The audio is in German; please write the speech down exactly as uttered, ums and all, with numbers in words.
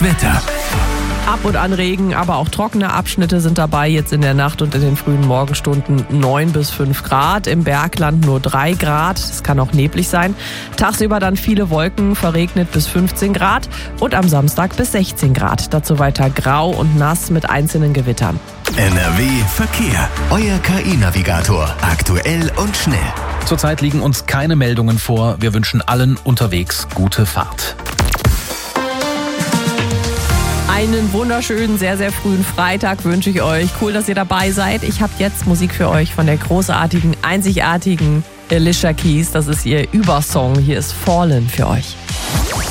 Das Wetter. Ab und an Regen, aber auch trockene Abschnitte sind dabei. Jetzt in der Nacht und in den frühen Morgenstunden neun bis fünf Grad. Im Bergland nur drei Grad. Es kann auch neblig sein. Tagsüber dann viele Wolken, verregnet bis fünfzehn Grad. Und am Samstag bis sechzehn Grad. Dazu weiter grau und nass mit einzelnen Gewittern. N R W Verkehr. Euer K I-Navigator. Aktuell und schnell. Zurzeit liegen uns keine Meldungen vor. Wir wünschen allen unterwegs gute Fahrt. Einen wunderschönen, sehr, sehr frühen Freitag wünsche ich euch. Cool, dass ihr dabei seid. Ich habe jetzt Musik für euch von der großartigen, einzigartigen Alicia Keys. Das ist ihr Übersong. Hier ist Fallen für euch.